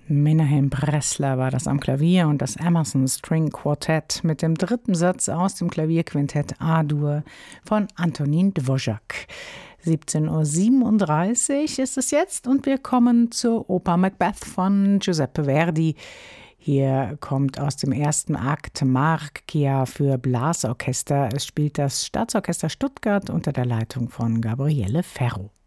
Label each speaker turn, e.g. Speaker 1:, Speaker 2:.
Speaker 1: Menahem Pressler war das am Klavier und das Emerson String Quartett mit dem dritten Satz aus dem Klavierquintett A-Dur von Antonín Dvořák. 17:37 Uhr ist es jetzt und wir kommen zur Oper Macbeth von Giuseppe Verdi. Hier kommt aus dem ersten Akt Marcia für Blasorchester. Es spielt das Staatsorchester Stuttgart unter der Leitung von Gabriele Ferro.